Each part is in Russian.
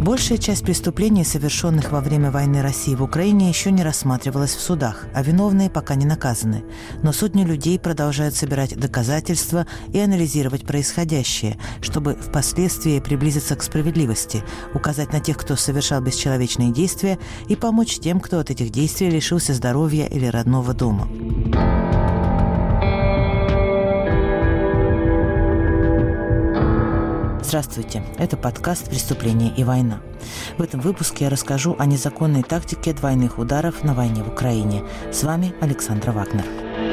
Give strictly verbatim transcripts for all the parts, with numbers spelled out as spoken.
Большая часть преступлений, совершенных во время войны России в Украине, еще не рассматривалась в судах, а виновные пока не наказаны. Но сотни людей продолжают собирать доказательства и анализировать происходящее, чтобы впоследствии приблизиться к справедливости, указать на тех, кто совершал бесчеловечные действия, и помочь тем, кто от этих действий лишился здоровья или родного дома. Здравствуйте, это подкаст «Преступление и война». В этом выпуске я расскажу о незаконной тактике двойных ударов на войне в Украине. С вами Александра Вагнер.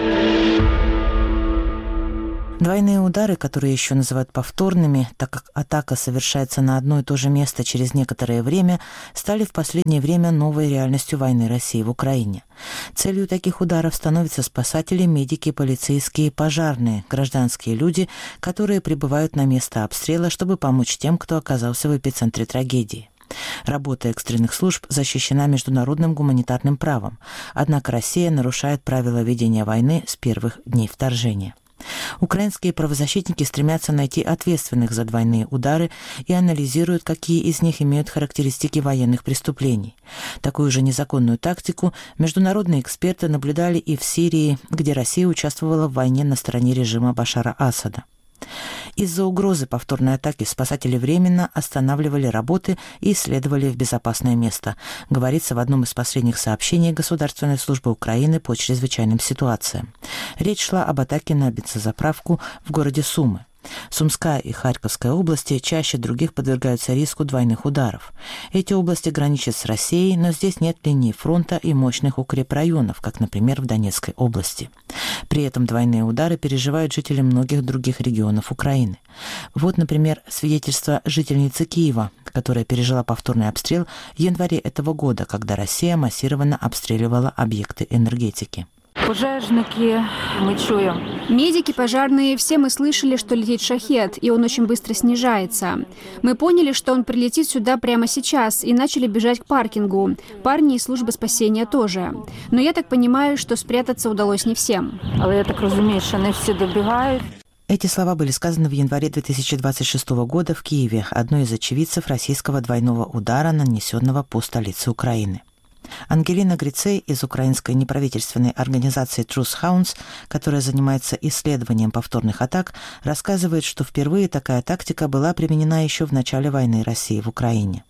Двойные удары, которые еще называют повторными, так как атака совершается на одно и то же место через некоторое время, стали в последнее время новой реальностью войны России в Украине. Целью таких ударов становятся спасатели, медики, полицейские и пожарные, гражданские люди, которые прибывают на место обстрела, чтобы помочь тем, кто оказался в эпицентре трагедии. Работа экстренных служб защищена международным гуманитарным правом, однако Россия нарушает правила ведения войны с первых дней вторжения. Украинские правозащитники стремятся найти ответственных за двойные удары и анализируют, какие из них имеют характеристики военных преступлений. Такую же незаконную тактику международные эксперты наблюдали и в Сирии, где Россия участвовала в войне на стороне режима Башара Асада. Из-за угрозы повторной атаки спасатели временно останавливали работы и следовали в безопасное место, говорится в одном из последних сообщений Государственной службы Украины по чрезвычайным ситуациям. Речь шла об атаке на бензозаправку в городе Сумы. Сумская и Харьковская области чаще других подвергаются риску двойных ударов. Эти области граничат с Россией, но здесь нет линии фронта и мощных укрепрайонов, как, например, в Донецкой области. При этом двойные удары переживают жители многих других регионов Украины. Вот, например, свидетельство жительницы Киева, которая пережила повторный обстрел в январе этого года, когда Россия массированно обстреливала объекты энергетики. Пожежники, мы чуем. Медики, пожарные, все мы слышали, что летит шахед, и он очень быстро снижается. Мы поняли, что он прилетит сюда прямо сейчас, и начали бежать к паркингу. Парни из службы спасения тоже. Но я так понимаю, что спрятаться удалось не всем. Але я так разумею, что не все добегают. Эти слова были сказаны в январе две тысячи двадцать шестого года в Киеве, одной из очевидцев российского двойного удара, нанесенного по столице Украины. Ангелина Грицей из украинской неправительственной организации Truth Hounds, которая занимается исследованием повторных атак, рассказывает, что впервые такая тактика была применена еще в начале войны России в Украине.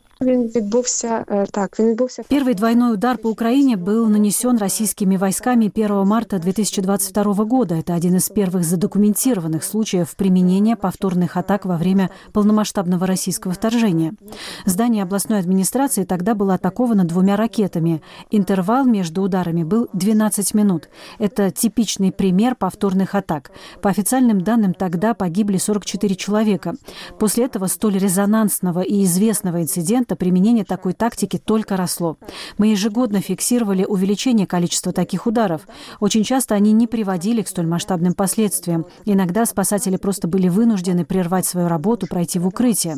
Первый двойной удар по Украине был нанесен российскими войсками первого марта две тысячи двадцать второго года. Это один из первых задокументированных случаев применения повторных атак во время полномасштабного российского вторжения. Здание областной администрации тогда было атаковано двумя ракетами. Интервал между ударами был двенадцать минут. Это типичный пример повторных атак. По официальным данным, тогда погибли сорок четыре человека. После этого столь резонансного и известного инцидента применение такой тактики только росло. Мы ежегодно фиксировали увеличение количества таких ударов. Очень часто они не приводили к столь масштабным последствиям. Иногда спасатели просто были вынуждены прервать свою работу, пройти в укрытие.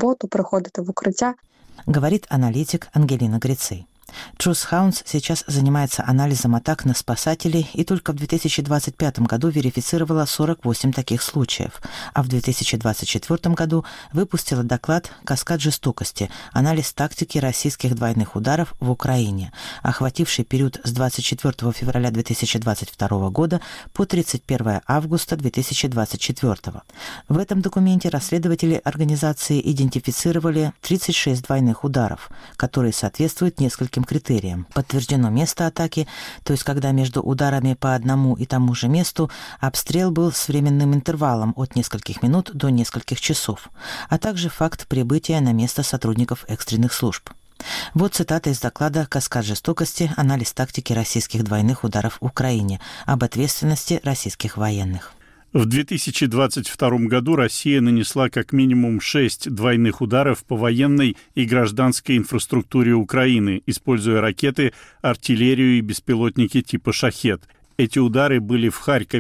Говорит аналитик Ангелина Грицей. Truth Hounds сейчас занимается анализом атак на спасателей и только в две тысячи двадцать пятом году верифицировала сорок восемь таких случаев, а в две тысячи двадцать четвёртом году выпустила доклад «Каскад жестокости. Анализ тактики российских двойных ударов в Украине», охвативший период с двадцать четвёртого февраля две тысячи двадцать второго года по тридцать первого августа две тысячи двадцать четвёртого. В этом документе расследователи организации идентифицировали тридцать шесть двойных ударов, которые соответствуют нескольким критериям. Подтверждено место атаки, то есть когда между ударами по одному и тому же месту обстрел был с временным интервалом от нескольких минут до нескольких часов, а также факт прибытия на место сотрудников экстренных служб. Вот цитата из доклада «Каскад жестокости. Анализ тактики российских двойных ударов в Украине» об ответственности российских военных. В две тысячи двадцать втором году Россия нанесла как минимум шесть двойных ударов по военной и гражданской инфраструктуре Украины, используя ракеты, артиллерию и беспилотники типа «Шахед». Эти удары были в Харькове,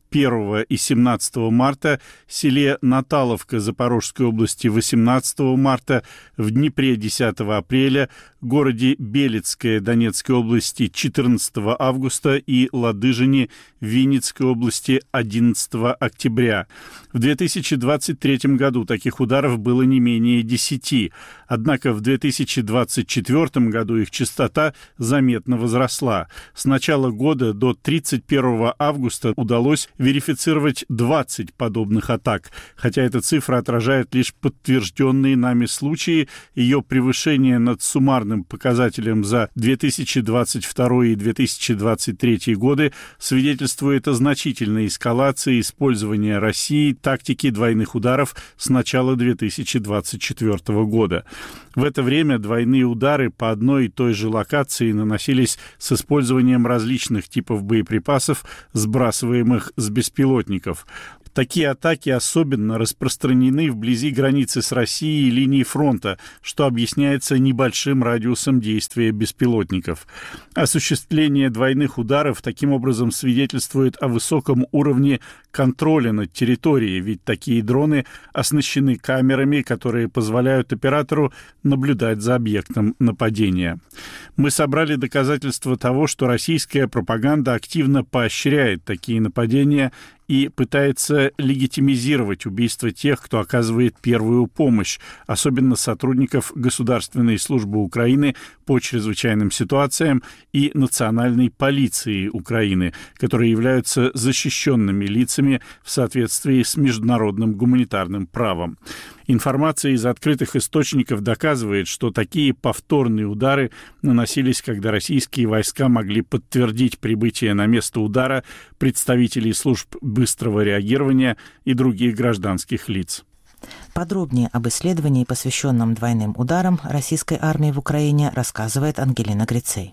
первого и семнадцатого марта, в селе Наталовка Запорожской области восемнадцатого марта, в Днепре десятого апреля, городе Белецкое Донецкой области четырнадцатого августа и Ладыжине Винницкой области одиннадцатого октября. В две тысячи двадцать третьем году таких ударов было не менее десяти, однако в две тысячи двадцать четвёртом году их частота заметно возросла. С начала года до тридцать первого августа удалось верифицировать двадцать подобных атак, хотя эта цифра отражает лишь подтвержденные нами случаи. Ее превышение над суммарным показателем за две тысячи двадцать второй и две тысячи двадцать третий годы свидетельствует о значительной эскалации использования России тактики двойных ударов с начала две тысячи двадцать четвёртого года. В это время двойные удары по одной и той же локации наносились с использованием различных типов боеприпасов, сбрасываемых с беспилотников. Такие атаки особенно распространены вблизи границы с Россией и линии фронта, что объясняется небольшим радиусом действия беспилотников. Осуществление двойных ударов таким образом свидетельствует о высоком уровне контроля над территорией, ведь такие дроны оснащены камерами, которые позволяют оператору наблюдать за объектом нападения. Мы собрали доказательства того, что российская пропаганда активно поощряет такие нападения и пытается легитимизировать убийство тех, кто оказывает первую помощь, особенно сотрудников Государственной службы Украины по чрезвычайным ситуациям и Национальной полиции Украины, которые являются защищенными лицами в соответствии с международным гуманитарным правом. Информация из открытых источников доказывает, что такие повторные удары наносились, когда российские войска могли подтвердить прибытие на место удара представителей служб быстрого реагирования и других гражданских лиц. Подробнее об исследовании, посвященном двойным ударам российской армии в Украине, рассказывает Ангелина Грицей.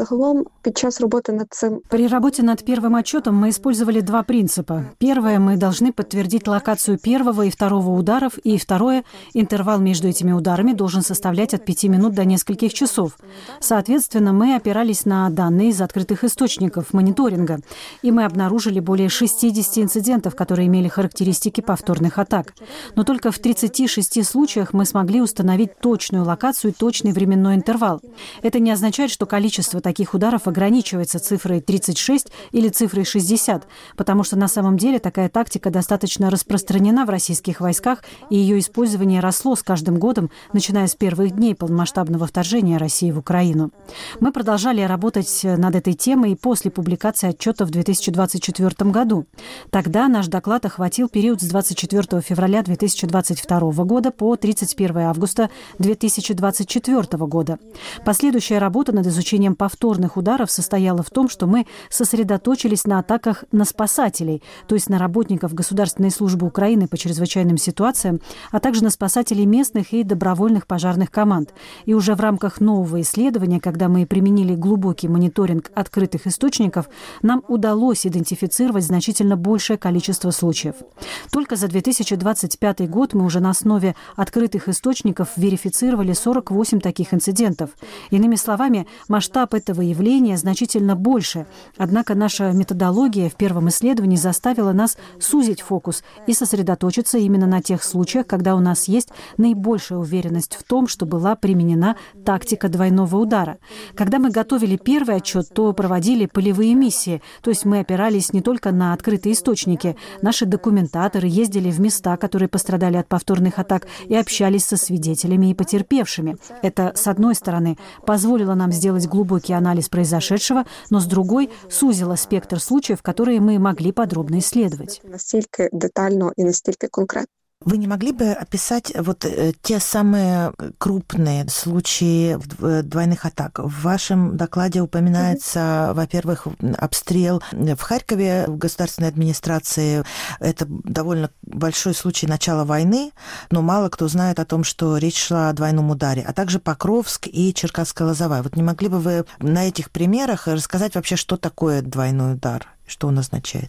При работе над первым отчетом мы использовали два принципа. Первое, мы должны подтвердить локацию первого и второго ударов, и второе, интервал между этими ударами должен составлять от пяти минут до нескольких часов. Соответственно, мы опирались на данные из открытых источников мониторинга, и мы обнаружили более шестидесяти инцидентов, которые имели характеристики повторных атак. Но только в тридцати шести случаях мы смогли установить точную локацию и точный временной интервал. Это не означает, что количество таких ударов ограничивается цифрой тридцать шесть или цифрой шестьдесят, потому что на самом деле такая тактика достаточно распространена в российских войсках, и ее использование росло с каждым годом, начиная с первых дней полномасштабного вторжения России в Украину. Мы продолжали работать над этой темой и после публикации отчета в две тысячи двадцать четвёртом году. Тогда наш доклад охватил период с двадцать четвёртого февраля две тысячи двадцать второго года по тридцать первого августа две тысячи двадцать четвёртого года. Последующая работа над изучением повторных ударов состояла в том, что мы сосредоточились на атаках на спасателей, то есть на работников Государственной службы Украины по чрезвычайным ситуациям, а также на спасателей местных и добровольных пожарных команд. И уже в рамках нового исследования, когда мы применили глубокий мониторинг открытых источников, нам удалось идентифицировать значительно большее количество случаев. Только за две тысячи двадцать пятый год мы уже на основе открытых источников верифицировали сорок восемь таких инцидентов. Иными словами, масштаб этого явления значительно больше. Однако наша методология в первом исследовании заставила нас сузить фокус и сосредоточиться именно на тех случаях, когда у нас есть наибольшая уверенность в том, что была применена тактика двойного удара. Когда мы готовили первый отчет, то проводили полевые миссии, то есть мы опирались не только на открытые источники. Наши документаторы ездили в места, которые пострадали от повторных атак, и общались со свидетелями и потерпевшими. Это, с одной стороны, позволило нам сделать глубокий анализ произошедшего, но с другой сузила спектр случаев, которые мы могли подробно исследовать. Настолько детально и настолько конкретно. Вы не могли бы описать вот э, те самые крупные случаи двойных атак? В вашем докладе упоминается, mm-hmm. во-первых, обстрел в Харькове в государственной администрации. Это довольно большой случай начала войны, но мало кто знает о том, что речь шла о двойном ударе, а также Покровск и Черкасская Лозовая. Вот не могли бы вы на этих примерах рассказать вообще, что такое двойной удар, что он означает?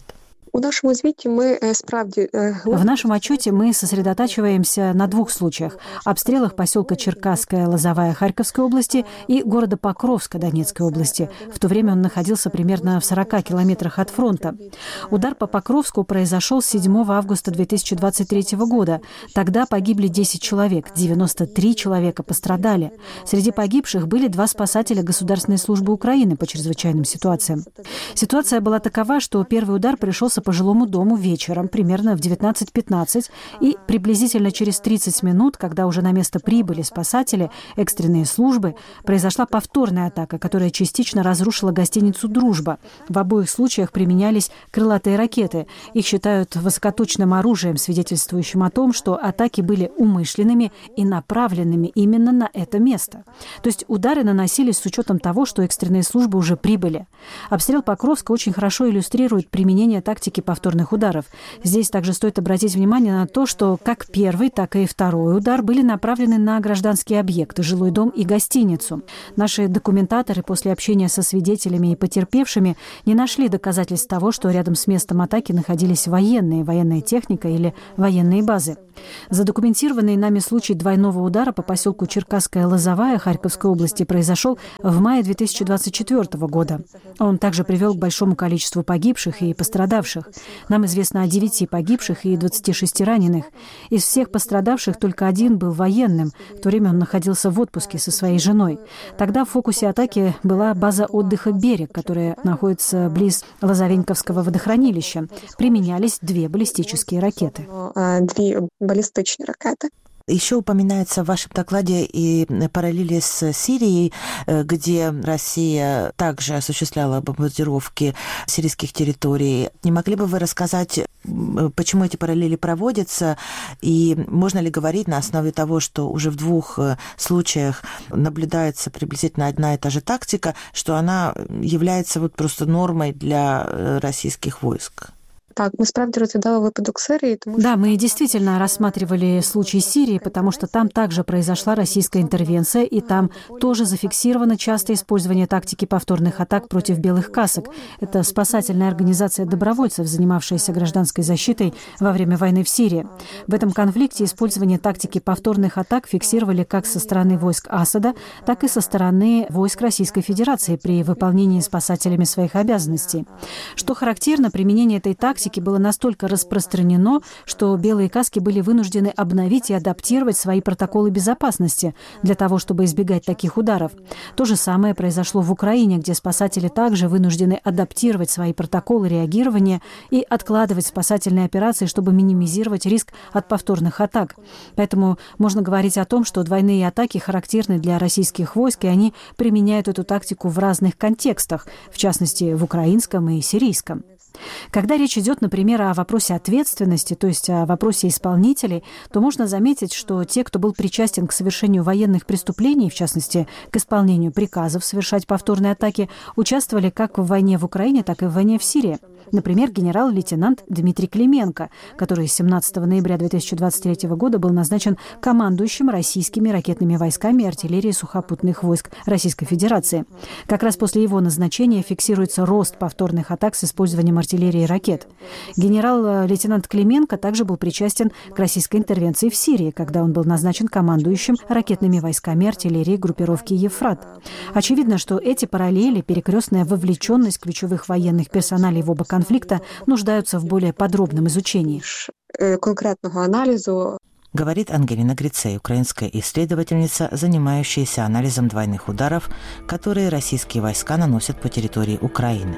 У нашому звіті ми справді В нашем отчете мы сосредотачиваемся на двух случаях: обстрелах поселка Черкасская Лозовая Харьковской области и города Покровска Донецкой области. В то время он находился примерно в сорока километрах от фронта. Удар по Покровску произошел седьмого августа две тысячи двадцать третьего года. Тогда погибли десять человек, девяносто три человека пострадали. Среди погибших были два спасателя Государственной службы Украины по чрезвычайным ситуациям. Ситуация была такова, что первый удар пришелся по жилому дому вечером, примерно в девятнадцать пятнадцать, и приблизительно через тридцать минут, когда уже на место прибыли спасатели, экстренные службы, произошла повторная атака, которая частично разрушила гостиницу «Дружба». В обоих случаях применялись крылатые ракеты. Их считают высокоточным оружием, свидетельствующим о том, что атаки были умышленными и направленными именно на это место. То есть удары наносились с учетом того, что экстренные службы уже прибыли. Обстрел Покровска очень хорошо иллюстрирует применение тактики повторных ударов. Здесь также стоит обратить внимание на то, что как первый, так и второй удар были направлены на гражданские объекты, жилой дом и гостиницу. Наши документаторы после общения со свидетелями и потерпевшими не нашли доказательств того, что рядом с местом атаки находились военные, военная техника или военные базы. Задокументированный нами случай двойного удара по поселку Черкасская Лозовая Харьковской области произошел в мае две тысячи двадцать четвёртого года. Он также привел к большому количеству погибших и пострадавших. Нам известно о девяти погибших и двадцати шести раненых. Из всех пострадавших только один был военным. В то время он находился в отпуске со своей женой. Тогда в фокусе атаки была база отдыха «Берег», которая находится близ Лозовеньковского водохранилища. Применялись две баллистические ракеты. Две баллистичные ракеты. Еще упоминается в вашем докладе и параллели с Сирией, где Россия также осуществляла бомбардировки сирийских территорий. Не могли бы вы рассказать, почему эти параллели проводятся, и можно ли говорить на основе того, что уже в двух случаях наблюдается приблизительно одна и та же тактика, что она является вот просто нормой для российских войск? Так, мы справді розглядали випадок Сирии. Тому Да, мы действительно рассматривали случай Сирии, потому что там также произошла российская интервенция, и там тоже зафиксировано частое использование тактики повторных атак против белых касок. Это спасательная организация добровольцев, занимавшаяся гражданской защитой во время войны в Сирии. В этом конфликте использование тактики повторных атак фиксировали как со стороны войск Асада, так и со стороны войск Российской Федерации при выполнении спасателями своих обязанностей. Что характерно, применение этой тактики было настолько распространено, что белые каски были вынуждены обновить и адаптировать свои протоколы безопасности для того, чтобы избегать таких ударов. То же самое произошло в Украине, где спасатели также вынуждены адаптировать свои протоколы реагирования и откладывать спасательные операции, чтобы минимизировать риск от повторных атак. Поэтому можно говорить о том, что двойные атаки характерны для российских войск, и они применяют эту тактику в разных контекстах, в частности, в украинском и сирийском. Когда речь идет, например, о вопросе ответственности, то есть о вопросе исполнителей, то можно заметить, что те, кто был причастен к совершению военных преступлений, в частности, к исполнению приказов совершать повторные атаки, участвовали как в войне в Украине, так и в войне в Сирии. Например, генерал-лейтенант Дмитрий Клименко, который семнадцатого ноября две тысячи двадцать третьего года был назначен командующим российскими ракетными войсками и артиллерией сухопутных войск Российской Федерации. Как раз после его назначения фиксируется рост повторных атак с использованием артиллерии и ракет. Генерал-лейтенант Клименко также был причастен к российской интервенции в Сирии, когда он был назначен командующим ракетными войсками и артиллерией группировки «Ефрат». Очевидно, что эти параллели, перекрестная вовлеченность ключевых военных персоналей в оба конфликта нуждаются в более подробном изучении. Конкретного анализа. Говорит Ангелина Грицей, украинская исследовательница, занимающаяся анализом двойных ударов, которые российские войска наносят по территории Украины.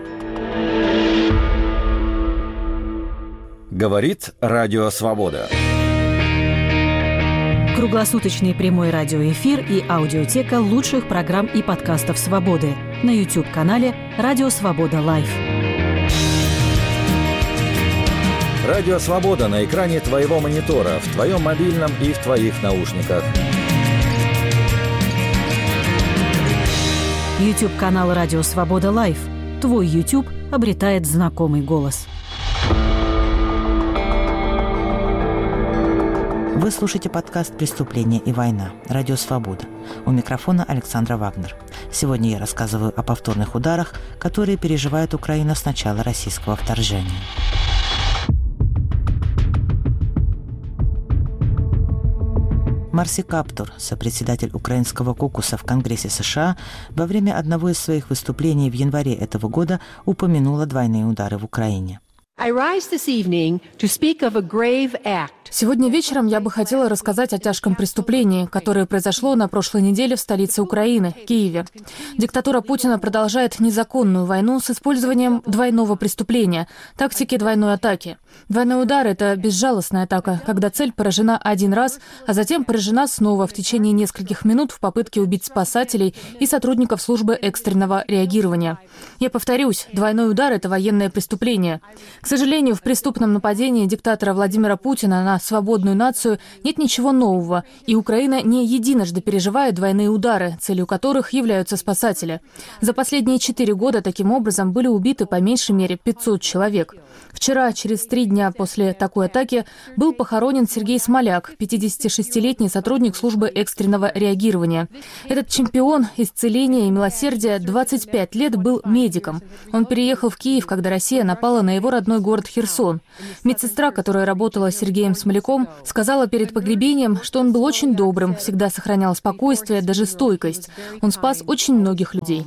Говорит Радио Свобода. Круглосуточный прямой радиоэфир и аудиотека лучших программ и подкастов «Свободы» на YouTube-канале «Радио Свобода Лайв». Радио Свобода на экране твоего монитора, в твоем мобильном и в твоих наушниках. YouTube-канал «Радио Свобода Лайв». Твой YouTube обретает знакомый голос. Вы слушаете подкаст «Преступление и война». Радио «Свобода». У микрофона Александра Вагнер. Сегодня я рассказываю о повторных ударах, которые переживает Украина с начала российского вторжения. Марси Каптур, сопредседатель украинского кокуса в Конгрессе США, во время одного из своих выступлений в январе этого года упомянула двойные удары в Украине. Сегодня вечером я бы хотела рассказать о тяжком преступлении, которое произошло на прошлой неделе в столице Украины, Киеве. Диктатура Путина продолжает незаконную войну с использованием двойного преступления, тактики двойной атаки. Двойной удар – это безжалостная атака, когда цель поражена один раз, а затем поражена снова в течение нескольких минут в попытке убить спасателей и сотрудников службы экстренного реагирования. Я повторюсь, двойной удар – это военное преступление. К сожалению, в преступном нападении диктатора Владимира Путина на свободную нацию нет ничего нового, и Украина не единожды переживает двойные удары, целью которых являются спасатели. За последние четыре года таким образом были убиты по меньшей мере пятьсот человек. Вчера, через три дня после такой атаки, был похоронен Сергей Смоляк, пятидесятишестилетний сотрудник службы экстренного реагирования. Этот чемпион исцеления и милосердия двадцать пять лет был медиком. Он переехал в Киев, когда Россия напала на его родной город Херсон. Медсестра, которая работала с Сергеем Смоляком, сказала перед погребением, что он был очень добрым, всегда сохранял спокойствие, даже стойкость. Он спас очень многих людей.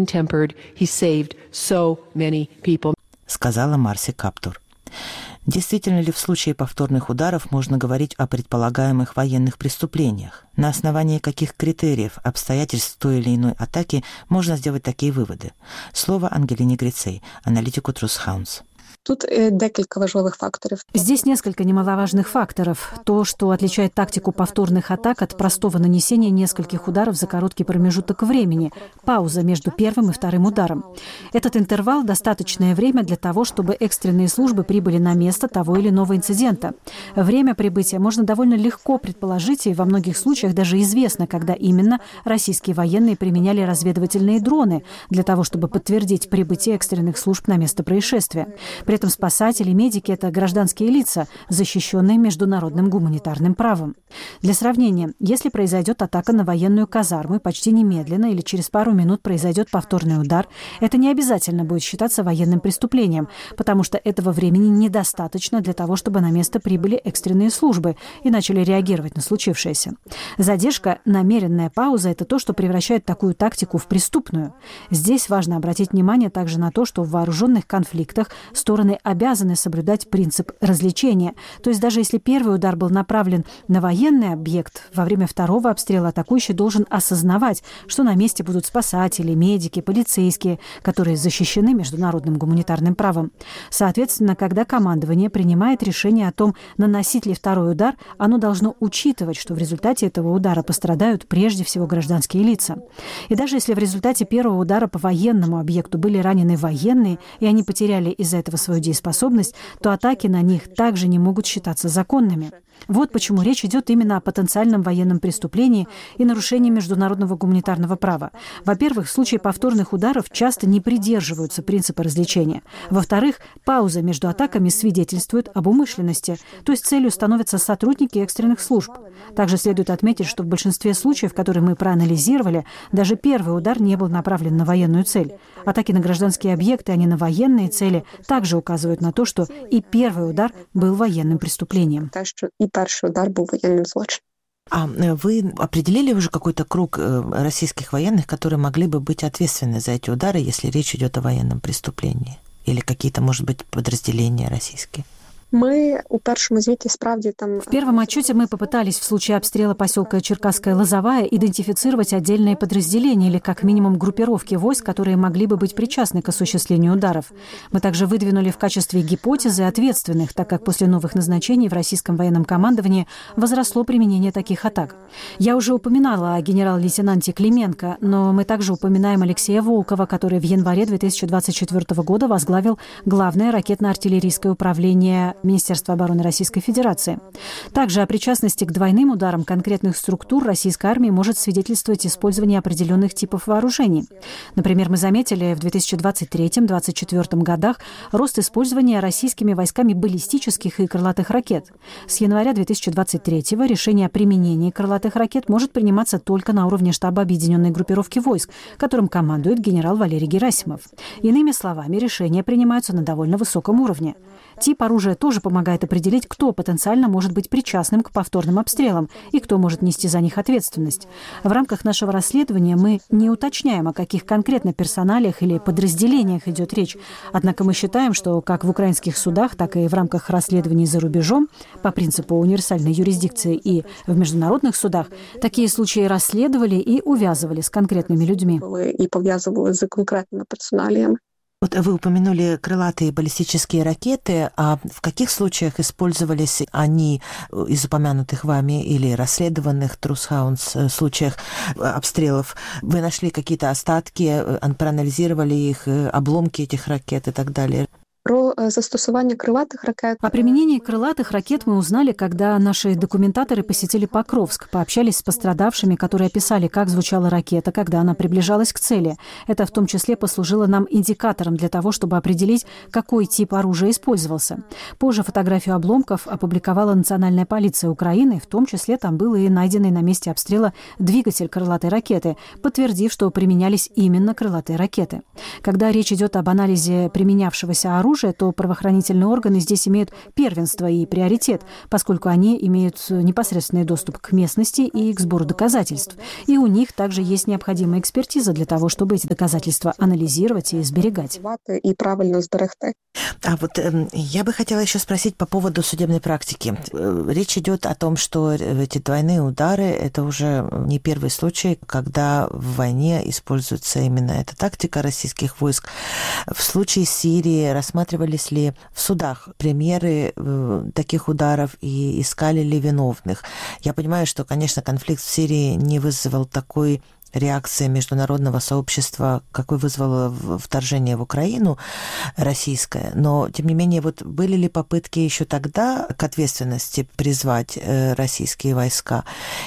Сказала Марси Каптур. Действительно ли в случае повторных ударов можно говорить о предполагаемых военных преступлениях? На основании каких критериев, обстоятельств той или иной атаки можно сделать такие выводы? Слово Ангелине Грицей, аналитику Трусхаунс. Тут декілька важливих факторів. Здесь несколько немаловажных факторов. То, что отличает тактику повторных атак от простого нанесения нескольких ударов за короткий промежуток времени. Пауза между первым и вторым ударом. Этот интервал – достаточное время для того, чтобы экстренные службы прибыли на место того или иного инцидента. Время прибытия можно довольно легко предположить, и во многих случаях даже известно, когда именно российские военные применяли разведывательные дроны для того, чтобы подтвердить прибытие экстренных служб на место происшествия. При этом спасатели и медики – это гражданские лица, защищенные международным гуманитарным правом. Для сравнения, если произойдет атака на военную казарму, почти немедленно или через пару минут произойдет повторный удар, это не обязательно будет считаться военным преступлением, потому что этого времени недостаточно для того, чтобы на место прибыли экстренные службы и начали реагировать на случившееся. Задержка, намеренная пауза – это то, что превращает такую тактику в преступную. Здесь важно обратить внимание также на то, что в вооруженных конфликтах стороны обязаны соблюдать принцип развлечения. То есть даже если первый удар был направлен на военный объект, во время второго обстрела атакующий должен осознавать, что на месте будут спасатели, медики, полицейские, которые защищены международным гуманитарным правом. Соответственно, когда командование принимает решение о том, наносить ли второй удар, оно должно учитывать, что в результате этого удара пострадают прежде всего гражданские лица. И даже если в результате первого удара по военному объекту были ранены военные, и они потеряли из-за этого свою дееспособность, то атаки на них также не могут считаться законными. Вот почему речь идет именно о потенциальном военном преступлении и нарушении международного гуманитарного права. Во-первых, в случае повторных ударов часто не придерживаются принципа развлечения. Во-вторых, пауза между атаками свидетельствует об умышленности, то есть целью становятся сотрудники экстренных служб. Также следует отметить, что в большинстве случаев, которые мы проанализировали, даже первый удар не был направлен на военную цель. Атаки на гражданские объекты, а не на военные цели, также указывают на то, что и первый удар был военным преступлением. И первый удар был военным злочином. А вы определили уже какой-то круг российских военных, которые могли бы быть ответственны за эти удары, если речь идет о военном преступлении? Или какие-то, может быть, подразделения российские? Мы у первом звіті справді там... В первом отчете мы попытались в случае обстрела поселка Черкасская Лозовая идентифицировать отдельные подразделения или как минимум группировки войск, которые могли бы быть причастны к осуществлению ударов. Мы также выдвинули в качестве гипотезы ответственных, так как после новых назначений в российском военном командовании возросло применение таких атак. Я уже упоминала о генерал-лейтенанте Клименко, но мы также упоминаем Алексея Волкова, который в январе две тысячи двадцать четвёртого года возглавил главное ракетно-артиллерийское управление Министерства обороны Российской Федерации. Также о причастности к двойным ударам конкретных структур российской армии может свидетельствовать использование определенных типов вооружений. Например, мы заметили в две тысячи двадцать третьем — две тысячи двадцать четвёртом годах рост использования российскими войсками баллистических и крылатых ракет. С января две тысячи двадцать третьего решение о применении крылатых ракет может приниматься только на уровне штаба объединенной группировки войск, которым командует генерал Валерий Герасимов. Иными словами, решения принимаются на довольно высоком уровне. Тип оружия тоже тоже помогает определить, кто потенциально может быть причастным к повторным обстрелам и кто может нести за них ответственность. В рамках нашего расследования мы не уточняем, о каких конкретно персоналиях или подразделениях идет речь. Однако мы считаем, что как в украинских судах, так и в рамках расследований за рубежом, по принципу универсальной юрисдикции и в международных судах, такие случаи расследовали и увязывали с конкретными людьми. И пов'язували з конкретними персоналіями. Вот вы упомянули крылатые баллистические ракеты, а в каких случаях использовались они из упомянутых вами или расследованных Трусхаунс случаях обстрелов? Вы нашли какие-то остатки, проанализировали их, обломки этих ракет и так далее? Про застосування крилатих ракет. О применении крылатых ракет мы узнали, когда наши документаторы посетили Покровск, пообщались с пострадавшими, которые описали, как звучала ракета, когда она приближалась к цели. Это в том числе послужило нам индикатором для того, чтобы определить, какой тип оружия использовался. Позже фотографию обломков опубликовала Национальная полиция Украины, в том числе там был и найденный на месте обстрела двигатель крылатой ракеты, подтвердив, что применялись именно крылатые ракеты. Когда речь идет об анализе применявшегося оружия, то правоохранительные органы здесь имеют первенство и приоритет, поскольку они имеют непосредственный доступ к местности и к сбору доказательств. И у них также есть необходимая экспертиза для того, чтобы эти доказательства анализировать и сберегать. И правильно сберегти. А вот э, я бы хотела еще спросить по поводу судебной практики. Речь идет о том, что эти двойные удары – это уже не первый случай, когда в войне используется именно эта тактика российских войск. В случае Сирии рассматривались ли в судах примеры э, таких ударов и искали ли виновных? Я понимаю, что, конечно, конфликт в Сирии не вызвал такой реакция международного сообщества, какой вызвало вторжение в Украину российское. Но, тем не менее, вот были ли попытки еще тогда к ответственности призвать российские войска?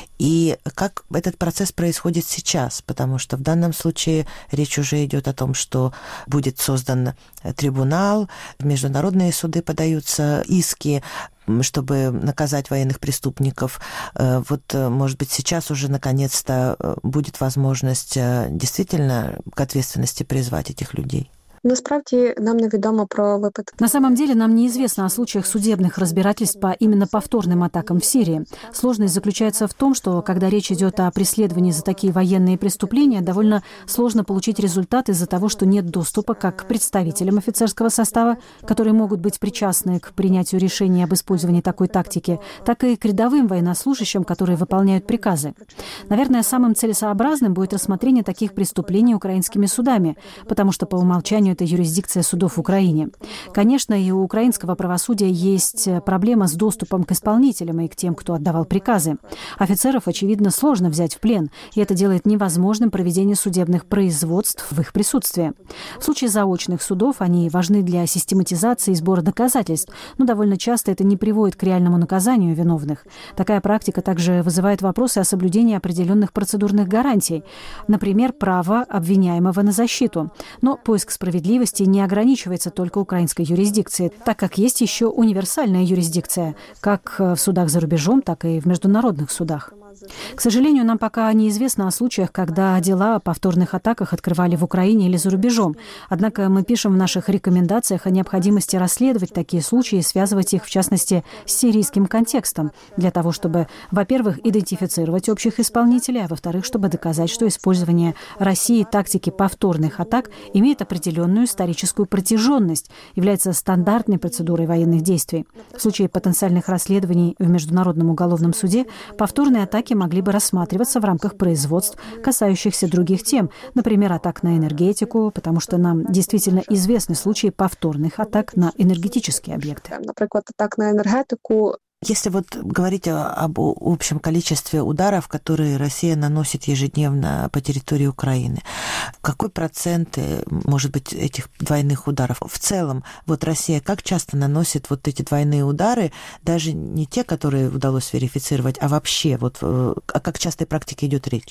И как этот процесс происходит сейчас? Потому что в данном случае речь уже идет о том, что будет создан трибунал, в международные суды подаются иски, чтобы наказать военных преступников. Вот, может быть, сейчас уже наконец-то будет возможность действительно к ответственности призвать этих людей? Насправді нам невідомо про випадки. На самом деле нам неизвестно о случаях судебных разбирательств по именно повторным атакам в Сирии. Сложность заключается в том, что когда речь идет о преследовании за такие военные преступления, довольно сложно получить результат из-за того, что нет доступа как к представителям офицерского состава, которые могут быть причастны к принятию решений об использовании такой тактики, так и к рядовым военнослужащим, которые выполняют приказы. Наверное, самым целесообразным будет рассмотрение таких преступлений украинскими судами, потому что по умолчанию это юрисдикция судов в Украине. Конечно, и у украинского правосудия есть проблема с доступом к исполнителям и к тем, кто отдавал приказы. Офицеров, очевидно, сложно взять в плен, и это делает невозможным проведение судебных производств в их присутствии. В случае заочных судов они важны для систематизации и сбора доказательств, но довольно часто это не приводит к реальному наказанию виновных. Такая практика также вызывает вопросы о соблюдении определенных процедурных гарантий, например, право обвиняемого на защиту. Но поиск справедливости не ограничивается только украинской юрисдикцией, так как есть еще универсальная юрисдикция, как в судах за рубежом, так и в международных судах. К сожалению, нам пока неизвестно о случаях, когда дела о повторных атаках открывали в Украине или за рубежом. Однако мы пишем в наших рекомендациях о необходимости расследовать такие случаи и связывать их, в частности, с сирийским контекстом, для того, чтобы, во-первых, идентифицировать общих исполнителей, а во-вторых, чтобы доказать, что использование России тактики повторных атак имеет определенную историческую протяженность, является стандартной процедурой военных действий. В случае потенциальных расследований в Международном уголовном суде повторные атаки могли бы рассматриваться в рамках производств, касающихся других тем, например, атак на энергетику, потому что нам действительно известны случаи повторных атак на энергетические объекты. Например, атак на энергетику. Если вот говорить об общем количестве ударов, которые Россия наносит ежедневно по территории Украины, какой процент, может быть, этих двойных ударов? В целом, вот Россия как часто наносит вот эти двойные удары, даже не те, которые удалось верифицировать, а вообще, вот о как частой практике идет речь?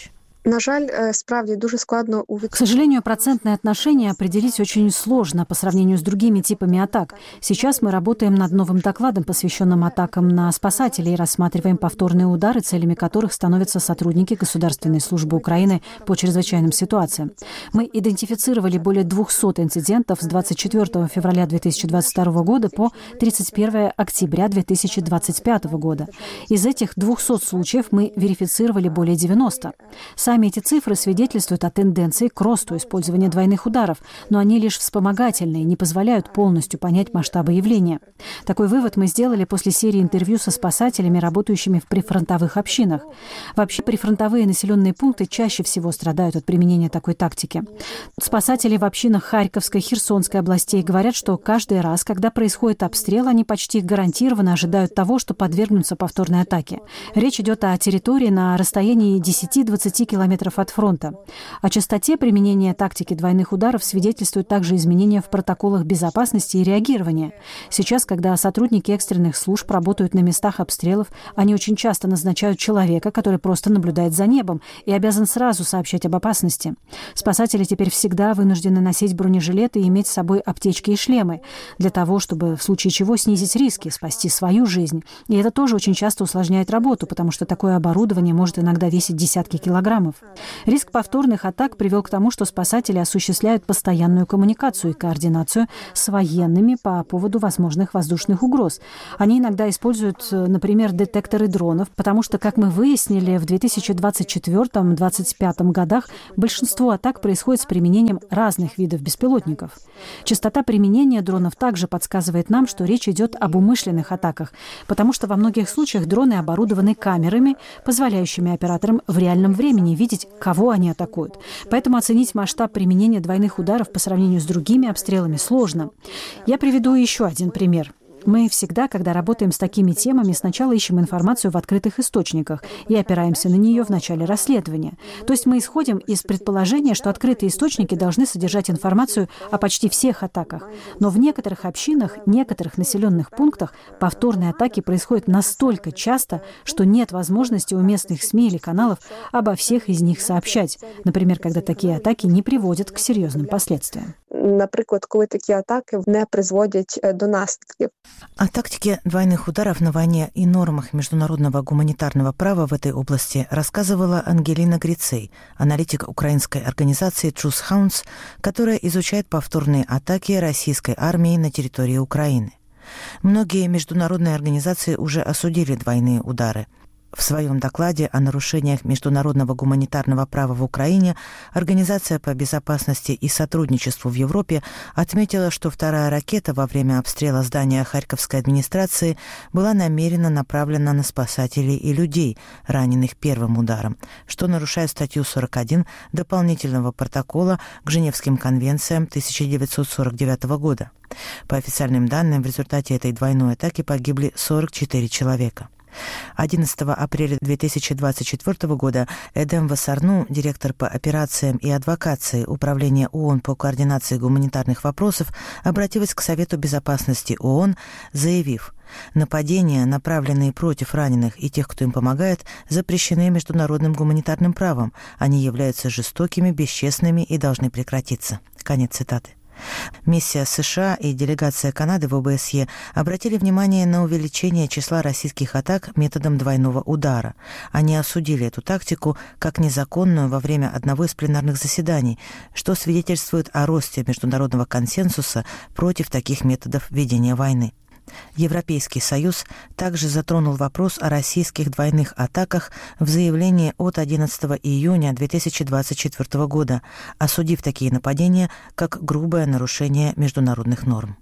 На жаль, справді дуже складно у К сожалению, процентное отношение определить очень сложно по сравнению с другими типами атак. Сейчас мы работаем над новым докладом, посвященным атакам на спасателей, и рассматриваем повторные удары, целями которых становятся сотрудники Государственной службы Украины по чрезвычайным ситуациям. Мы идентифицировали более двухсот инцидентов с двадцать четвёртого февраля две тысячи двадцать второго года по тридцать первое октября две тысячи двадцать пятого года. Из этих двухсот случаев мы верифицировали более девяноста. Сами эти цифры свидетельствуют о тенденции к росту использования двойных ударов, но они лишь вспомогательные, не позволяют полностью понять масштабы явления. Такой вывод мы сделали после серии интервью со спасателями, работающими в прифронтовых общинах. Вообще, прифронтовые населенные пункты чаще всего страдают от применения такой тактики. Спасатели в общинах Харьковской, Херсонской областей говорят, что каждый раз, когда происходит обстрел, они почти гарантированно ожидают того, что подвергнутся повторной атаке. Речь идет о территории на расстоянии десяти-двадцати километров от фронта. О частоте применения тактики двойных ударов свидетельствуют также изменения в протоколах безопасности и реагирования. Сейчас, когда сотрудники экстренных служб работают на местах обстрелов, они очень часто назначают человека, который просто наблюдает за небом и обязан сразу сообщать об опасности. Спасатели теперь всегда вынуждены носить бронежилеты и иметь с собой аптечки и шлемы, для того, чтобы в случае чего снизить риски, спасти свою жизнь. И это тоже очень часто усложняет работу, потому что такое оборудование может иногда весить десятки килограммов. Риск повторных атак привел к тому, что спасатели осуществляют постоянную коммуникацию и координацию с военными по поводу возможных воздушных угроз. Они иногда используют, например, детекторы дронов, потому что, как мы выяснили, в две тысячи двадцать четвёртом — две тысячи двадцать пятом годах большинство атак происходит с применением разных видов беспилотников. Частота применения дронов также подсказывает нам, что речь идет об умышленных атаках, потому что во многих случаях дроны оборудованы камерами, позволяющими операторам в реальном времени видеть, кого они атакуют. Поэтому оценить масштаб применения двойных ударов по сравнению с другими обстрелами сложно. Я приведу еще один пример. Мы всегда, когда работаем с такими темами, сначала ищем информацию в открытых источниках и опираемся на нее в начале расследования. То есть мы исходим из предположения, что открытые источники должны содержать информацию о почти всех атаках. Но в некоторых общинах, некоторых населенных пунктах повторные атаки происходят настолько часто, что нет возможности у местных СМИ или каналов обо всех из них сообщать. Например, когда такие атаки не приводят к серьезным последствиям. Наприклад, коли такі атаки не призводять до наслідків. О тактике двойных ударов на войне и нормах международного гуманитарного права в этой области рассказывала Ангелина Грицей, аналитик украинской организации Truth Hounds, которая изучает повторные атаки российской армии на территории Украины. Многие международные организации уже осудили двойные удары. В своем докладе о нарушениях международного гуманитарного права в Украине Организация по безопасности и сотрудничеству в Европе отметила, что вторая ракета во время обстрела здания Харьковской администрации была намеренно направлена на спасателей и людей, раненых первым ударом, что нарушает статью сорок один дополнительного протокола к Женевским конвенциям тысяча девятьсот сорок девятого года. По официальным данным, в результате этой двойной атаки погибли сорок четыре человека. одиннадцатого апреля две тысячи двадцать четвёртого года Эдем Вассарну, директор по операциям и адвокации Управления ООН по координации гуманитарных вопросов, обратилась к Совету безопасности ООН, заявив: «Нападения, направленные против раненых и тех, кто им помогает, запрещены международным гуманитарным правом. Они являются жестокими, бесчестными и должны прекратиться». Конец цитаты. Миссия США и делегация Канады в ОБСЕ обратили внимание на увеличение числа российских атак методом двойного удара. Они осудили эту тактику как незаконную во время одного из пленарных заседаний, что свидетельствует о росте международного консенсуса против таких методов ведения войны. Европейский Союз также затронул вопрос о российских двойных атаках в заявлении от одиннадцатого июня две тысячи двадцать четвёртого года, осудив такие нападения как грубое нарушение международных норм.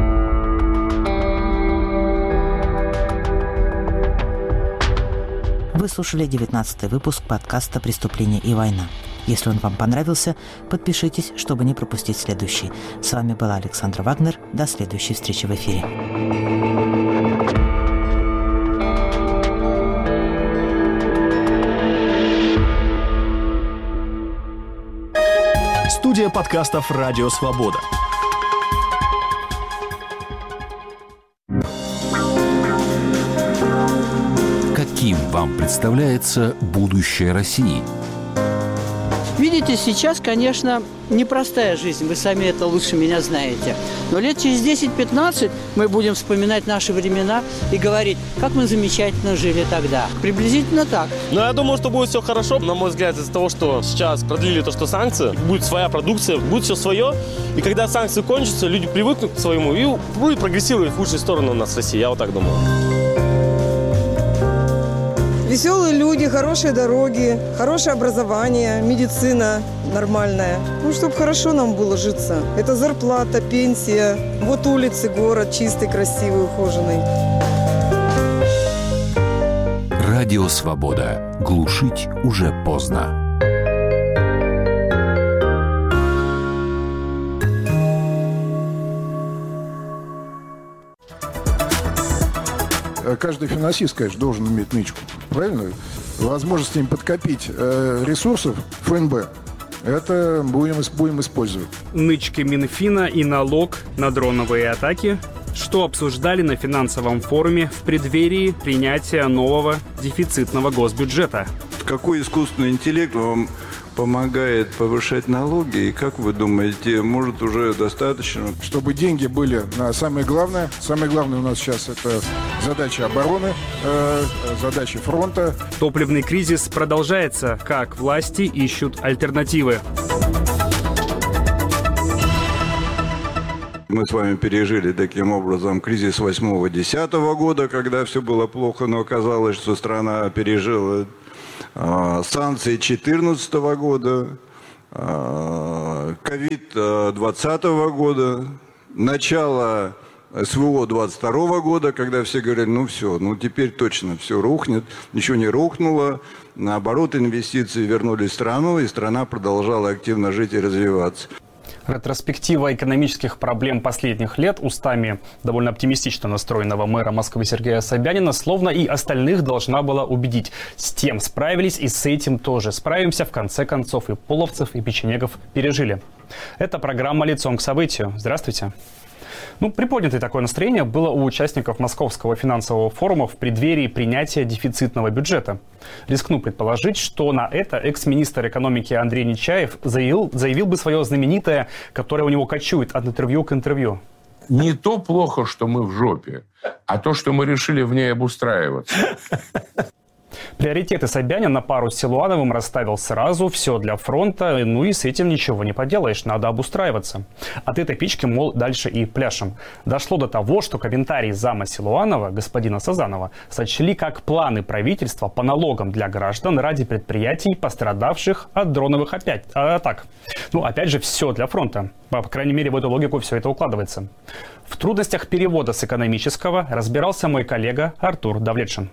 Вы слушали девятнадцатый выпуск подкаста «Преступление и война». Если он вам понравился, подпишитесь, чтобы не пропустить следующий. С вами была Александра Вагнер. До следующей встречи в эфире. Студия подкастов «Радио Свобода». Каким вам представляется будущее России? Видите, сейчас, конечно, непростая жизнь, вы сами это лучше меня знаете. Но лет через десять-пятнадцать мы будем вспоминать наши времена и говорить, как мы замечательно жили тогда. Приблизительно так. Но я думаю, что будет все хорошо. На мой взгляд, из-за того, что сейчас продлили то, что санкции, будет своя продукция, будет все свое. И когда санкции кончатся, люди привыкнут к своему и будет прогрессировать в лучшую сторону у нас в России. Я вот так думаю. Веселые люди, хорошие дороги, хорошее образование, медицина нормальная. Ну, чтобы хорошо нам было житься. Это зарплата, пенсия. Вот улицы, город чистый, красивый, ухоженный. Радио «Свобода». Глушить уже поздно. Каждый финансист, конечно, должен иметь нычку. Правильно? Возможность им подкопить э, ресурсов ФНБ. Это будем, будем использовать. Нычки Минфина и налог на дроновые атаки, что обсуждали на финансовом форуме в преддверии принятия нового дефицитного госбюджета. Какой искусственный интеллект вам помогает повышать налоги? И как вы думаете, может уже достаточно? Чтобы деньги были на самое главное. Самое главное у нас сейчас это задача обороны, э, задача фронта. Топливный кризис продолжается. Как власти ищут альтернативы? Мы с вами пережили таким образом кризис восьмого-десятого года, когда все было плохо, но оказалось, что страна пережила э, санкции две тысячи четырнадцатого года, ковид двадцатого года, начало СВО двадцать второго года, когда все говорили, ну все, ну теперь точно все рухнет. Ничего не рухнуло, наоборот, инвестиции вернулись в страну, и страна продолжала активно жить и развиваться. Ретроспектива экономических проблем последних лет устами довольно оптимистично настроенного мэра Москвы Сергея Собянина словно и остальных должна была убедить. С тем справились и с этим тоже справимся. В конце концов и половцев, и печенегов пережили. Это программа «Лицом к событию». Здравствуйте. Ну, приподнятое такое настроение было у участников Московского финансового форума в преддверии принятия дефицитного бюджета. Рискну предположить, что на это экс-министр экономики Андрей Нечаев заявил, заявил бы свое знаменитое, которое у него кочует от интервью к интервью. Не то плохо, что мы в жопе, а то, что мы решили в ней обустраиваться. Приоритеты Собянин на пару с Силуановым расставил сразу, все для фронта, ну и с этим ничего не поделаешь, надо обустраиваться. От этой пички, мол, дальше и пляшем. Дошло до того, что комментарии зама Силуанова, господина Сазанова, сочли как планы правительства по налогам для граждан ради предприятий, пострадавших от дроновых опять, атак. Ну, опять же, все для фронта. По крайней мере, в эту логику все это укладывается. В трудностях перевода с экономического разбирался мой коллега Артур Давлетшин.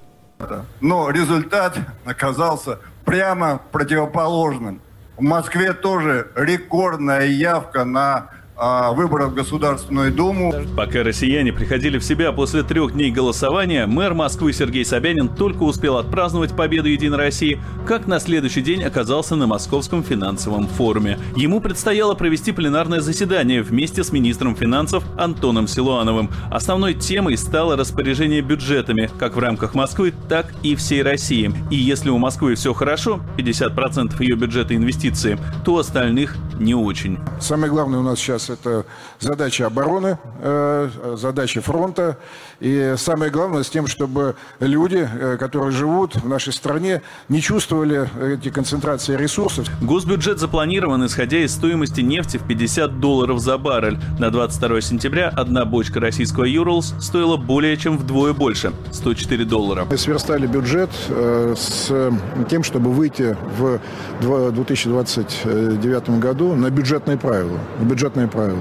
Но результат оказался прямо противоположным. В Москве тоже рекордная явка на а, выборах в Государственную Думу. Пока россияне приходили в себя после трех дней голосования, мэр Москвы Сергей Собянин только успел отпраздновать победу Единой России, как на следующий день оказался на Московском финансовом форуме. Ему предстояло провести пленарное заседание вместе с министром финансов Антоном Силуановым. Основной темой стало распоряжение бюджетами, как в рамках Москвы, так и всей России. И если у Москвы все хорошо, пятьдесят процентов ее бюджета инвестиции, то у остальных не очень. Самое главное у нас сейчас это задача обороны, э, задача фронта. И самое главное с тем, чтобы люди, э, которые живут в нашей стране, не чувствовали эти концентрации ресурсов. Госбюджет запланирован, исходя из стоимости нефти в пятьдесят долларов за баррель. На двадцать второе сентября одна бочка российского Urals стоила более чем вдвое больше – сто четыре доллара. Мы сверстали бюджет э, с тем, чтобы выйти в две тысячи двадцать девятом году на бюджетные правила. Бюджетные правила.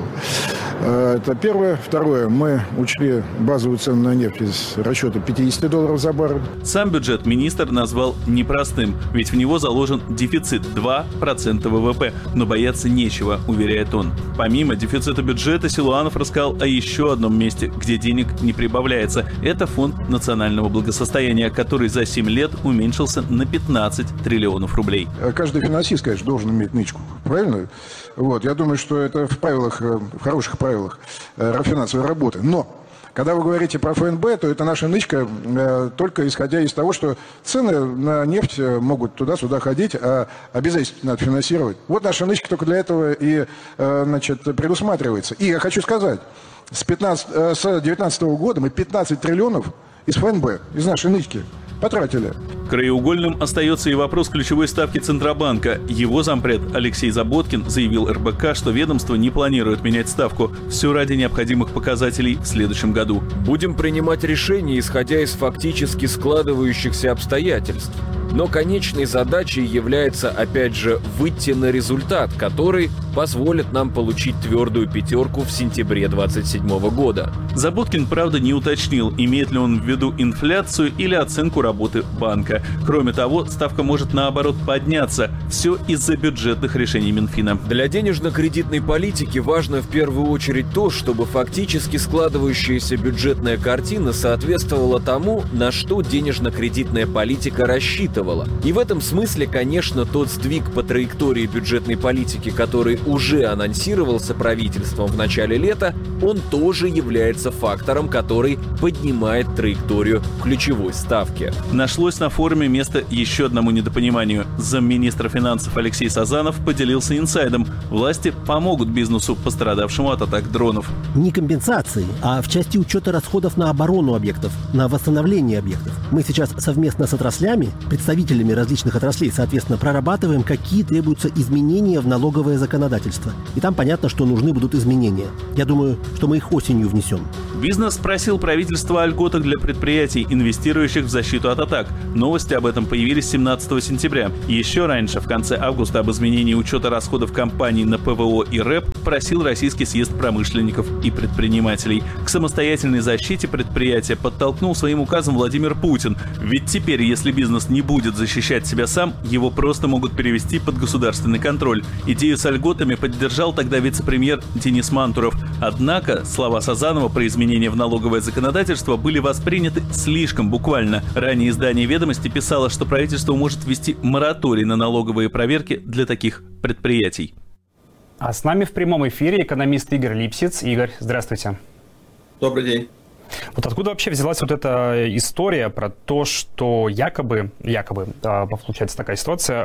Это первое. Второе. Мы учли базовую цену на нефть из расчета пятьдесят долларов за баррель. Сам бюджет министр назвал непростым, ведь в него заложен дефицит два процента вэ вэ пэ. Но бояться нечего, уверяет он. Помимо дефицита бюджета, Силуанов рассказал о еще одном месте, где денег не прибавляется. Это фонд национального благосостояния, который за семь лет уменьшился на пятнадцать триллионов рублей. Каждый финансист, конечно, должен иметь нычку. Правильно? Вот. Я думаю, что это в правилах, в хороших правилах финансовой работы. Но Когда вы говорите про ФНБ, то это наша нычка э, только исходя из того, что цены на нефть могут туда-сюда ходить, а обязательно надо финансировать. Вот наша нычка только для этого и э, значит, предусматривается. И я хочу сказать, с, пятнадцатого, с две тысячи девятнадцатого года мы пятнадцать триллионов из ФНБ, из нашей нычки, потратили. Краеугольным остается и вопрос ключевой ставки Центробанка. Его зампред Алексей Заботкин заявил эр бэ ка, что ведомство не планирует менять ставку. Все ради необходимых показателей в следующем году. Будем принимать решения, исходя из фактически складывающихся обстоятельств. Но конечной задачей является, опять же, выйти на результат, который позволит нам получить твердую пятерку в сентябре двадцать седьмого года. Заботкин, правда, не уточнил, имеет ли он в виду инфляцию или оценку работы банка. Кроме того, ставка может, наоборот, подняться. Все из-за бюджетных решений Минфина. Для денежно-кредитной политики важно в первую очередь то, чтобы фактически складывающаяся бюджетная картина соответствовала тому, на что денежно-кредитная политика рассчитывает. И в этом смысле, конечно, тот сдвиг по траектории бюджетной политики, который уже анонсировался правительством в начале лета, он тоже является фактором, который поднимает траекторию ключевой ставки. Нашлось на форуме место еще одному недопониманию. Замминистра финансов Алексей Сазанов поделился инсайдом. Власти помогут бизнесу, пострадавшему от атак дронов. Не компенсации, а в части учета расходов на оборону объектов, на восстановление объектов. Мы сейчас совместно с отраслями, представителями различных отраслей, соответственно, прорабатываем, какие требуются изменения в налоговое законодательство. И там понятно, что нужны будут изменения. Я думаю, что мы их осенью внесем. Бизнес просил правительства о льготах для предприятий, инвестирующих в защиту от атак. Новости об этом появились семнадцатого сентября. Еще раньше, в конце августа, об изменении учета расходов компаний на пэ вэ о и рэп просил Российский съезд промышленников и предпринимателей. К самостоятельной защите предприятия подтолкнул своим указом Владимир Путин. Ведь теперь, если бизнес не будет защищать себя сам, его просто могут перевести под государственный контроль. Идею с льготами поддержал тогда вице-премьер Денис Мантуров. Однако слова Сазанова про изменения в налоговое законодательство были восприняты слишком буквально. Ранее издание «Ведомости» писало, что правительство может ввести мораторий на налоговые проверки для таких предприятий. А с нами в прямом эфире экономист Игорь Липсиц. Игорь, здравствуйте. Добрый день. Вот откуда вообще взялась вот эта история про то, что якобы, якобы, получается такая ситуация,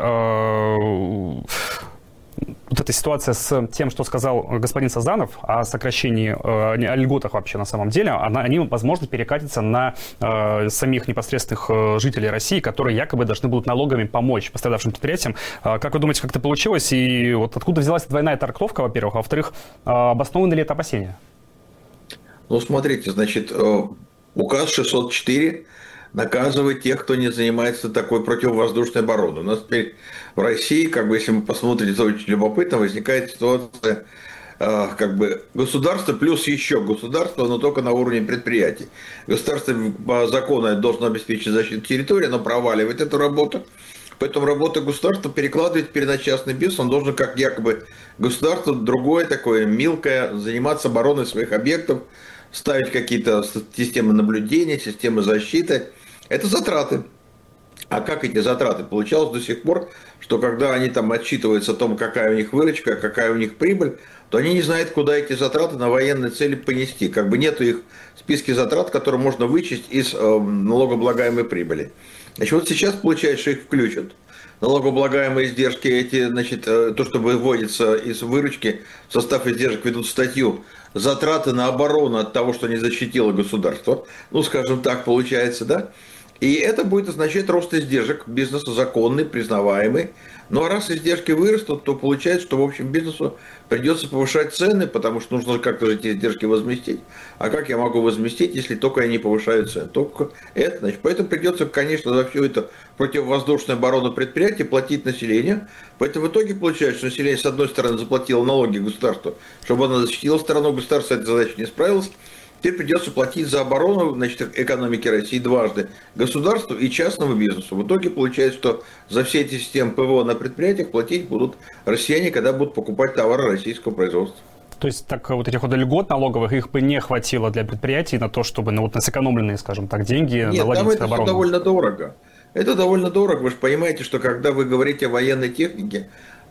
вот эта ситуация с тем, что сказал господин Сазанов о сокращении, о льготах вообще на самом деле, она, они, возможно, перекатятся на э, самих непосредственных жителей России, которые якобы должны будут налогами помочь пострадавшим предприятиям. Как вы думаете, как это получилось? И вот откуда взялась двойная трактовка, во-первых, а во-вторых, обоснованы ли это опасения? Ну, смотрите, значит, указ шестьсот четыре наказывает тех, кто не занимается такой противовоздушной обороной. У нас теперь в России, как бы, если мы посмотрим, это очень любопытно, возникает ситуация, как бы, государство плюс еще государство, но только на уровне предприятий. Государство по закону должно обеспечить защиту территории, оно проваливает эту работу. Поэтому работу государства перекладывает теперь на частный бизнес. Он должен, как якобы государство, другое такое мелкое, заниматься обороной своих объектов, ставить какие-то системы наблюдения, системы защиты. Это затраты. А как эти затраты? Получалось до сих пор, что когда они там отчитываются о том, какая у них выручка, какая у них прибыль, то они не знают, куда эти затраты на военные цели понести. Как бы нету их в списке затрат, которые можно вычесть из э, налогооблагаемой прибыли. Значит, вот сейчас получается, что их включат. Налогооблагаемые издержки, эти, значит, то, что выводится из выручки, в состав издержек ведут статью затраты на оборону от того, что не защитило государство. Ну, скажем так, получается, да? И это будет означать рост издержек бизнеса, законный, признаваемый. Ну, а раз издержки вырастут, то получается, что, в общем, бизнесу придется повышать цены, потому что нужно как-то же эти издержки возместить. А как я могу возместить, если только я не повышаю цены? Только это, значит, поэтому придется, конечно, за всю эту противовоздушную оборону предприятия платить населению. Поэтому в итоге получается, что население, с одной стороны, заплатило налоги государству, чтобы оно защитило страну, государство с этой задачей не справилось. Теперь придется платить за оборону, значит, экономики России дважды государству и частному бизнесу. В итоге получается, что за все эти системы пэ вэ о на предприятиях платить будут россияне, когда будут покупать товары российского производства. То есть так вот этих вот льгот налоговых, их бы не хватило для предприятий на то, чтобы на, вот, на сэкономленные, скажем так, деньги наладить оборону? Нет, там это довольно дорого. Это довольно дорого. Вы же понимаете, что когда вы говорите о военной технике,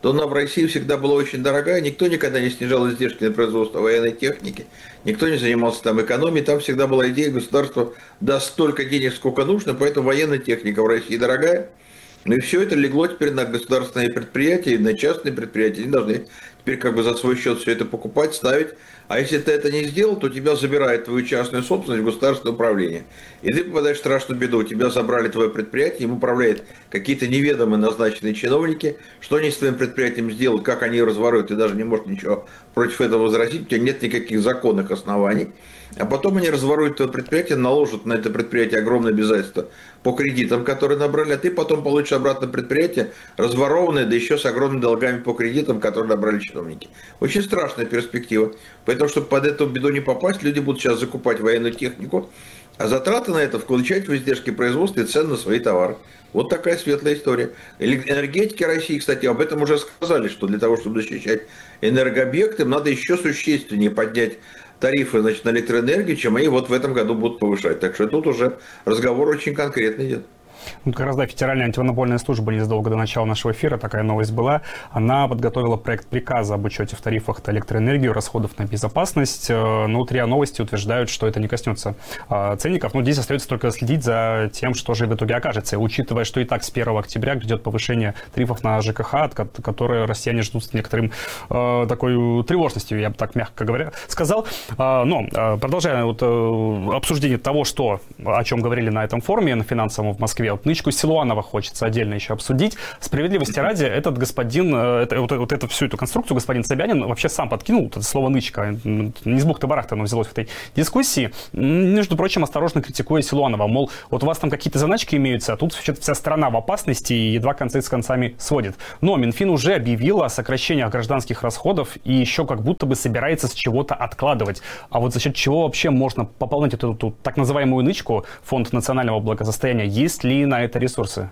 то она в России всегда была очень дорогая, никто никогда не снижал издержки на производство военной техники, никто не занимался там экономией, там всегда была идея, государство даст столько денег, сколько нужно, поэтому военная техника в России дорогая. Ну и все это легло теперь на государственные предприятия, на частные предприятия, они должны теперь как бы за свой счет все это покупать, ставить. А если ты это не сделал, то тебя забирает твою частную собственность в государственное управление. И ты попадаешь в страшную беду. У тебя забрали твое предприятие, им управляют какие-то неведомые назначенные чиновники. Что они с твоим предприятием сделают, как они его разворуют, ты даже не можешь ничего против этого возразить. У тебя нет никаких законных оснований. А потом они разворуют твое предприятие, наложат на это предприятие огромные обязательства по кредитам, которые набрали, а ты потом получишь обратно предприятие, разворованное, да еще с огромными долгами по кредитам, которые набрали чиновники. Очень страшная перспектива. Поэтому, чтобы под эту беду не попасть, люди будут сейчас закупать военную технику, а затраты на это включать в издержки производства и цен на свои товары. Вот такая светлая история. Энергетики России, кстати, об этом уже сказали, что для того, чтобы защищать энергообъекты, им надо еще существеннее поднять тарифы, значит, на электроэнергию, чем они вот в этом году будут повышать. Так что тут уже разговор очень конкретный идет. Ну, как раз, да, Федеральная антимонопольная служба незадолго до начала нашего эфира, такая новость была, она подготовила проект приказа об учете в тарифах на электроэнергию, расходов на безопасность. Но вот РИА Новости утверждают, что это не коснется ценников. Но здесь остается только следить за тем, что же в итоге окажется. И учитывая, что и так с первого октября грядет повышение тарифов на ЖКХ, которое россияне ждут с некоторым э, такой тревожностью, я бы так мягко говоря сказал. Но продолжая вот обсуждение того, что, о чем говорили на этом форуме, на финансовом в Москве, вот нычку Силуанова хочется отдельно еще обсудить. Справедливости ради, этот господин, это, вот, вот эту всю эту конструкцию господин Собянин вообще сам подкинул, это слово «нычка». Не с бухты-барахта оно взялось в этой дискуссии. Между прочим, осторожно критикуя Силуанова. Мол, вот у вас там какие-то заначки имеются, а тут вся страна в опасности и едва концы с концами сводит. Но Минфин уже объявил о сокращениях гражданских расходов и еще как будто бы собирается с чего-то откладывать. А вот за счет чего вообще можно пополнять эту, эту так называемую нычку, фонд национального благосостояния? Есть ли на это ресурсы?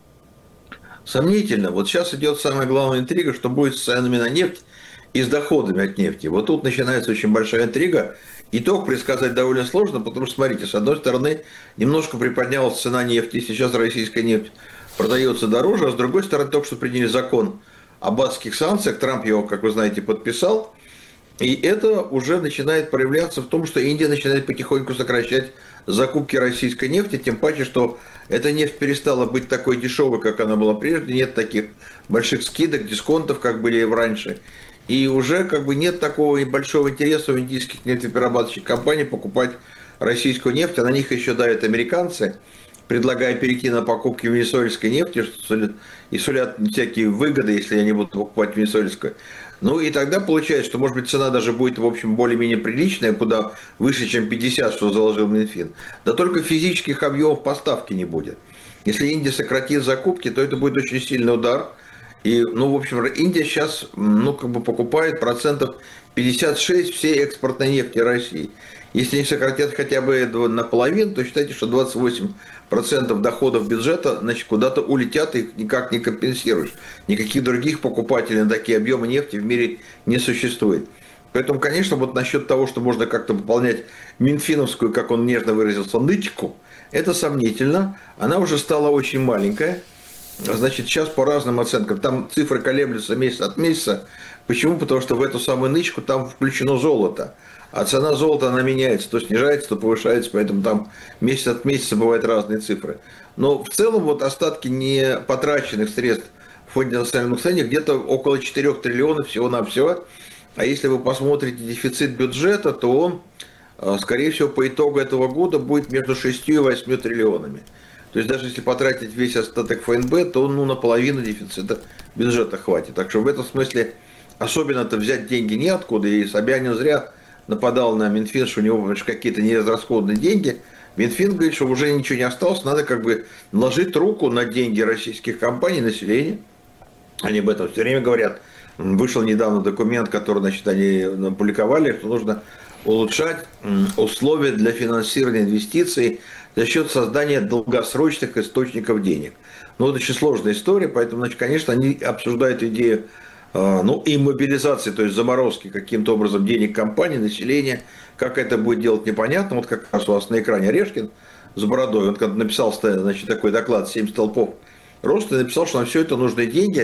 Сомнительно. Вот сейчас идет самая главная интрига, что будет с ценами на нефть и с доходами от нефти. Вот тут начинается очень большая интрига. Итог предсказать довольно сложно, потому что, смотрите, с одной стороны, немножко приподнялась цена нефти, сейчас российская нефть продается дороже, а с другой стороны, только что приняли закон об адских санкциях, Трамп его, как вы знаете, подписал, и это уже начинает проявляться в том, что Индия начинает потихоньку сокращать закупки российской нефти, тем паче, что эта нефть перестала быть такой дешевой, как она была прежде, нет таких больших скидок, дисконтов, как были раньше. И уже как бы нет такого большого интереса у индийских нефтеперерабатывающих компаний покупать российскую нефть, а на них еще давят американцы, предлагая перейти на покупки венесуэльской нефти и сулят всякие выгоды, если они будут покупать венесуэльскую. Ну и тогда получается, что может быть цена даже будет в общем более-менее приличная, куда выше, чем пятьдесят, что заложил Минфин. Да только физических объемов поставки не будет. Если Индия сократит закупки, то это будет очень сильный удар. И, ну, в общем, Индия сейчас, ну, как бы покупает процентов пятьдесят шесть всей экспортной нефти России. Если они сократят хотя бы наполовину, то считайте, что двадцать восемь процентов доходов бюджета, значит, куда-то улетят, и их никак не компенсируешь. Никаких других покупателей на такие объемы нефти в мире не существует. Поэтому, конечно, вот насчет того, что можно как-то пополнять минфиновскую, как он нежно выразился, нычку, это сомнительно. Она уже стала очень маленькая. Значит, сейчас по разным оценкам, там цифры колеблются месяц от месяца. Почему? Потому что в эту самую нычку там включено золото. А цена золота, она меняется, то снижается, то повышается, поэтому там месяц от месяца бывают разные цифры. Но в целом вот остатки не потраченных средств в фонде национального состояния где-то около четырёх триллионов всего-навсего. А если вы посмотрите дефицит бюджета, то он, скорее всего, по итогу этого года будет между шестью и восьмью триллионами. То есть даже если потратить весь остаток ФНБ, то ну, наполовину дефицита бюджета хватит. Так что в этом смысле особенно-то взять деньги неоткуда, и Собянин зря нападал на Минфин, что у него какие-то неразрасходные деньги. Минфин говорит, что уже ничего не осталось, надо как бы наложить руку на деньги российских компаний, населения. Они об этом все время говорят. Вышел недавно документ, который, значит, они опубликовали, что нужно улучшать условия для финансирования инвестиций за счет создания долгосрочных источников денег. Ну, это очень сложная история, поэтому, значит, конечно, они обсуждают идею ну, и мобилизации, то есть заморозки каким-то образом денег компании, населения. Как это будет делать, непонятно. Вот как раз у вас на экране Орешкин с бородой, он когда написал, значит, такой доклад «семь столпов роста», написал, что на все это нужны деньги.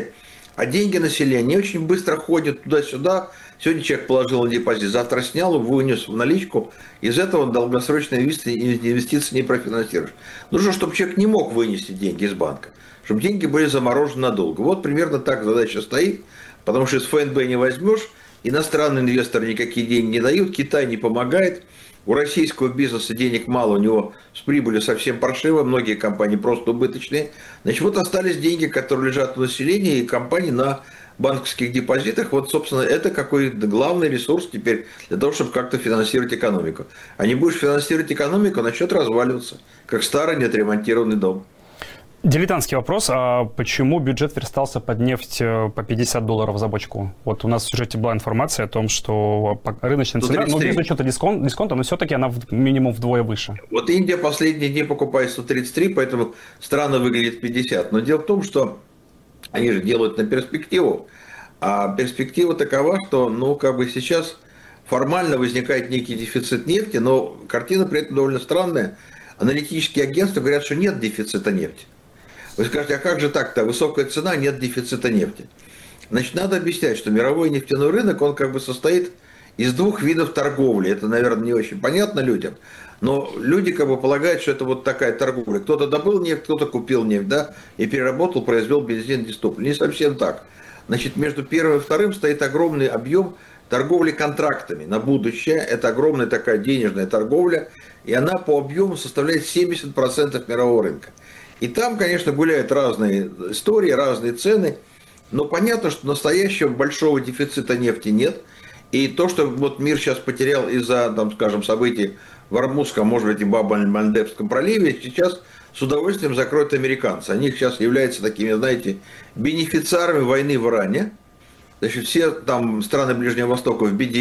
А деньги населения очень быстро ходят туда-сюда. Сегодня человек положил на депозит, завтра снял, вынес в наличку. Из этого долгосрочные инвестиции не профинансируешь. Нужно, чтобы человек не мог вынести деньги из банка. Чтобы деньги были заморожены надолго. Вот примерно так задача стоит. Потому что из эф эн бэ не возьмешь, иностранные инвесторы никакие деньги не дают, Китай не помогает. У российского бизнеса денег мало, у него с прибылью совсем паршиво, многие компании просто убыточные. Значит, вот остались деньги, которые лежат у населения и компаний на банковских депозитах. Вот, собственно, это какой главный ресурс теперь для того, чтобы как-то финансировать экономику. А не будешь финансировать экономику, начнет разваливаться, как старый неотремонтированный дом. Дилетантский вопрос. А почему бюджет верстался под нефть по пятьдесят долларов за бочку? Вот у нас в сюжете была информация о том, что рыночная цена, ну, без учета дисконта, дисконта, но все-таки она минимум вдвое выше. Вот Индия последние дни покупает сто тридцать три, поэтому странно выглядит пятьдесят. Но дело в том, что они же делают на перспективу. А перспектива такова, что, ну, как бы сейчас формально возникает некий дефицит нефти, но картина при этом довольно странная. Аналитические агентства говорят, что нет дефицита нефти. Вы скажете, а как же так-то? Высокая цена, нет дефицита нефти. Значит, надо объяснять, что мировой нефтяной рынок, он как бы состоит из двух видов торговли. Это, наверное, не очень понятно людям. Но люди как бы полагают, что это вот такая торговля. Кто-то добыл нефть, кто-то купил нефть, да, и переработал, произвел бензин, дистопливо. Не совсем так. Значит, между первым и вторым стоит огромный объем торговли контрактами на будущее. Это огромная такая денежная торговля. И она по объему составляет семьдесят процентов мирового рынка. И там, конечно, гуляют разные истории, разные цены, но понятно, что настоящего большого дефицита нефти нет. И то, что вот мир сейчас потерял из-за, там, скажем, событий в Ормузском, может быть, и Баб-аль-Мандебском проливе, сейчас с удовольствием закроют американцы. Они сейчас являются такими, знаете, бенефициарами войны в Иране. Значит, все там страны Ближнего Востока в беде.